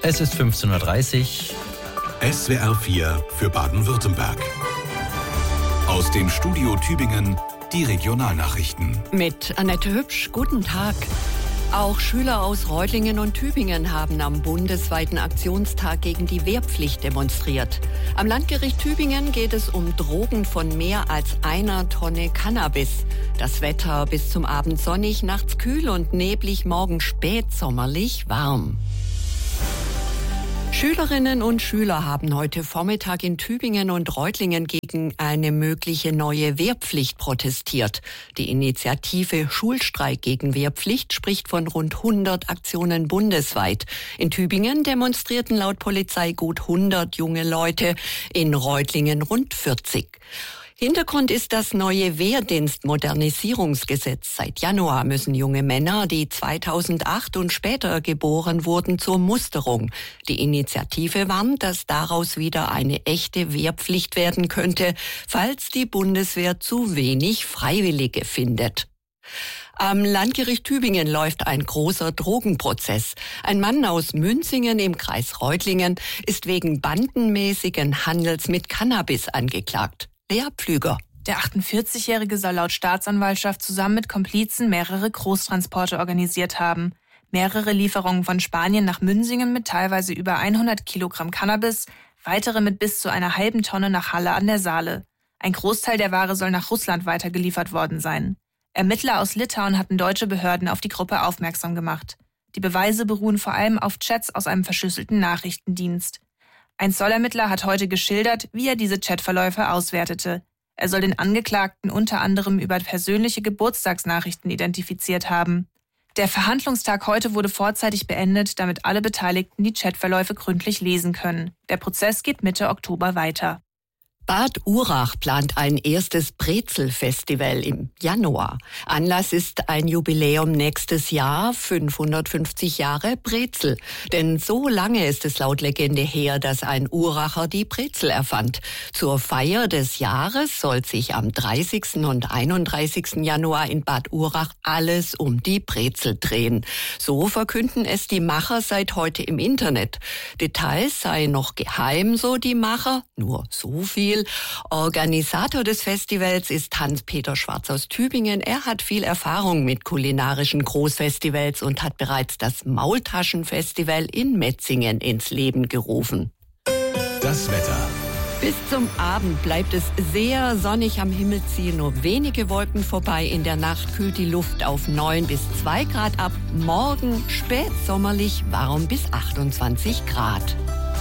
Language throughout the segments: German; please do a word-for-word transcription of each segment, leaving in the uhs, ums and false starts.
Es ist fünfzehn Uhr dreißig. S W R vier für Baden-Württemberg. Aus dem Studio Tübingen die Regionalnachrichten. Mit Annette Hübsch, guten Tag. Auch Schüler aus Reutlingen und Tübingen haben am bundesweiten Aktionstag gegen die Wehrpflicht demonstriert. Am Landgericht Tübingen geht es um Drogen von mehr als einer Tonne Cannabis. Das Wetter bis zum Abend sonnig, nachts kühl und neblig, morgen spätsommerlich warm. Schülerinnen und Schüler haben heute Vormittag in Tübingen und Reutlingen gegen eine mögliche neue Wehrpflicht protestiert. Die Initiative Schulstreik gegen Wehrpflicht spricht von rund hundert Aktionen bundesweit. In Tübingen demonstrierten laut Polizei gut hundert junge Leute, in Reutlingen rund vierzig. Hintergrund ist das neue Wehrdienstmodernisierungsgesetz. Seit Januar müssen junge Männer, die zweitausendacht und später geboren wurden, zur Musterung. Die Initiative warnt, dass daraus wieder eine echte Wehrpflicht werden könnte, falls die Bundeswehr zu wenig Freiwillige findet. Am Landgericht Tübingen läuft ein großer Drogenprozess. Ein Mann aus Münzingen im Kreis Reutlingen ist wegen bandenmäßigen Handels mit Cannabis angeklagt. Lea Pflüger. Der achtundvierzigjährige soll laut Staatsanwaltschaft zusammen mit Komplizen mehrere Großtransporte organisiert haben. Mehrere Lieferungen von Spanien nach Münzingen mit teilweise über hundert Kilogramm Cannabis, weitere mit bis zu einer halben Tonne nach Halle an der Saale. Ein Großteil der Ware soll nach Russland weitergeliefert worden sein. Ermittler aus Litauen hatten deutsche Behörden auf die Gruppe aufmerksam gemacht. Die Beweise beruhen vor allem auf Chats aus einem verschlüsselten Nachrichtendienst. Ein Zollermittler hat heute geschildert, wie er diese Chatverläufe auswertete. Er soll den Angeklagten unter anderem über persönliche Geburtstagsnachrichten identifiziert haben. Der Verhandlungstag heute wurde vorzeitig beendet, damit alle Beteiligten die Chatverläufe gründlich lesen können. Der Prozess geht Mitte Oktober weiter. Bad Urach plant ein erstes Brezel-Festival im Januar. Anlass ist ein Jubiläum nächstes Jahr, fünfhundertfünfzig Jahre Brezel. Denn so lange ist es laut Legende her, dass ein Uracher die Brezel erfand. Zur Feier des Jahres soll sich am dreißigsten und einunddreißigsten Januar in Bad Urach alles um die Brezel drehen. So verkünden es die Macher seit heute im Internet. Details seien noch geheim, so die Macher, nur so viel. Organisator des Festivals ist Hans-Peter Schwarz aus Tübingen. Er hat viel Erfahrung mit kulinarischen Großfestivals und hat bereits das Maultaschenfestival in Metzingen ins Leben gerufen. Das Wetter. Bis zum Abend bleibt es sehr sonnig, am Himmel ziehen nur wenige Wolken vorbei. In der Nacht kühlt die Luft auf neun bis zwei Grad ab. Morgen spätsommerlich warm bis achtundzwanzig Grad.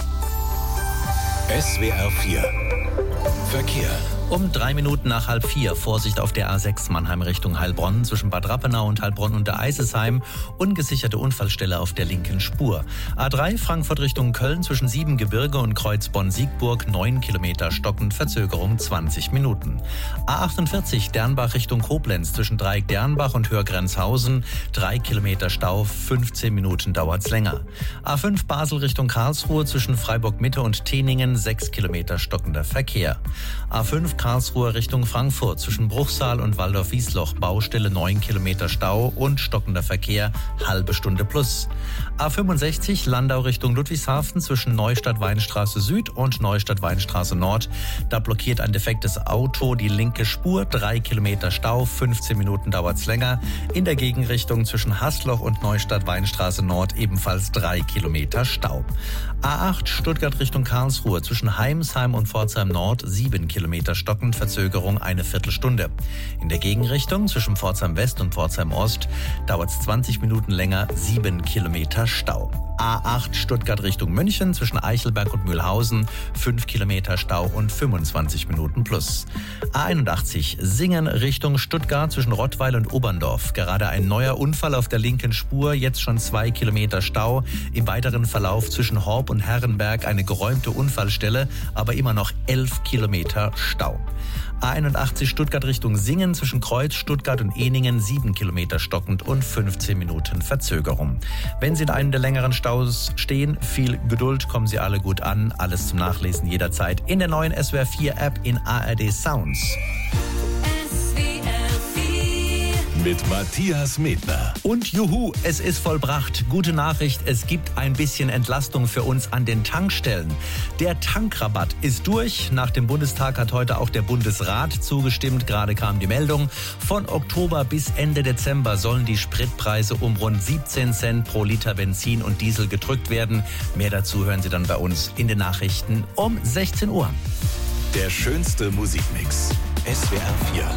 S W R vier Verkehr. Um drei Minuten nach halb vier. Vorsicht auf der A sechs Mannheim Richtung Heilbronn zwischen Bad Rappenau und Heilbronn unter Eisesheim. Ungesicherte Unfallstelle auf der linken Spur. A drei Frankfurt Richtung Köln zwischen Siebengebirge und Kreuz Bonn-Siegburg. neun Kilometer stockend, Verzögerung zwanzig Minuten. A achtundvierzig Dernbach Richtung Koblenz zwischen Dreieck Dernbach und Hörgrenzhausen. drei Kilometer Stau, fünfzehn Minuten dauert's länger. A fünf Basel Richtung Karlsruhe zwischen Freiburg Mitte und Teningen. sechs Kilometer stockender Verkehr. A fünf Karlsruhe Richtung Frankfurt zwischen Bruchsal und Waldorf-Wiesloch. Baustelle neun Kilometer Stau und stockender Verkehr, halbe Stunde plus. A fünfundsechzig Landau Richtung Ludwigshafen zwischen Neustadt-Weinstraße Süd und Neustadt-Weinstraße Nord. Da blockiert ein defektes Auto die linke Spur, drei Kilometer Stau, fünfzehn Minuten dauert's länger. In der Gegenrichtung zwischen Hasloch und Neustadt-Weinstraße Nord ebenfalls drei Kilometer Stau. A acht Stuttgart Richtung Karlsruhe zwischen Heimsheim und Pforzheim Nord, sieben Kilometer stockend, Verzögerung eine Viertelstunde. In der Gegenrichtung zwischen Pforzheim West und Pforzheim Ost dauert es zwanzig Minuten länger, sieben Kilometer Stau. A acht Stuttgart Richtung München zwischen Eichelberg und Mühlhausen, fünf Kilometer Stau und fünfundzwanzig Minuten plus. A einundachtzig Singen Richtung Stuttgart zwischen Rottweil und Oberndorf. Gerade ein neuer Unfall auf der linken Spur, jetzt schon zwei Kilometer Stau. Im weiteren Verlauf zwischen Horb und Herrenberg eine geräumte Unfallstelle, aber immer noch elf Kilometer Stau. A einundachtzig Stuttgart Richtung Singen zwischen Kreuz, Stuttgart und Ehningen, sieben Kilometer stockend und fünfzehn Minuten Verzögerung. Wenn Sie in einem der längeren Staus stehen, viel Geduld, kommen Sie alle gut an. Alles zum Nachlesen jederzeit in der neuen S W R vier App in A R D Sounds. S W R vier mit Matthias Medner. Und juhu, es ist vollbracht. Gute Nachricht, es gibt ein bisschen Entlastung für uns an den Tankstellen. Der Tankrabatt ist durch. Nach dem Bundestag hat heute auch der Bundesrat zugestimmt. Gerade kam die Meldung. Von Oktober bis Ende Dezember sollen die Spritpreise um rund siebzehn Cent pro Liter Benzin und Diesel gedrückt werden. Mehr dazu hören Sie dann bei uns in den Nachrichten um sechzehn Uhr. Der schönste Musikmix. S W R vier.